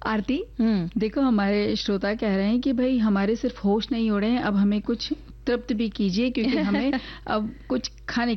आरती, देखो हमारे श्रोता कह रहे हैं कि भाई हमारे सिर्फ होश नहीं उड़े हैं, अब हमें कुछ तृप्त भी कीजिए क्योंकि हमें अब कुछ खाने